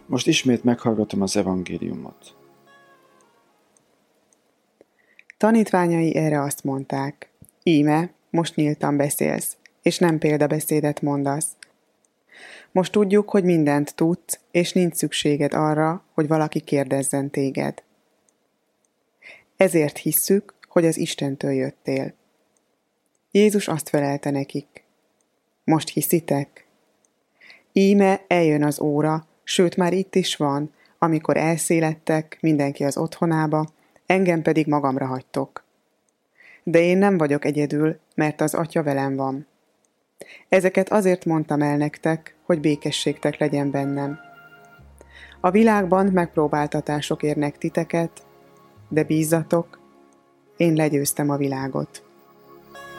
Most ismét meghallgatom az evangéliumot. Tanítványai erre azt mondták: Íme, most nyíltan beszélsz, és nem példabeszédet mondasz. Most tudjuk, hogy mindent tudsz, és nincs szükséged arra, hogy valaki kérdezzen téged. Ezért hisszük, hogy az Istentől jöttél. Jézus azt felelte nekik: Most hiszitek? Íme eljön az óra, sőt már itt is van, amikor elszélettek mindenki az otthonába, engem pedig magamra hagytok. De én nem vagyok egyedül, mert az Atya velem van. Ezeket azért mondtam el nektek, hogy békességtek legyen bennem. A világban megpróbáltatások érnek titeket, de bízzatok, én legyőztem a világot.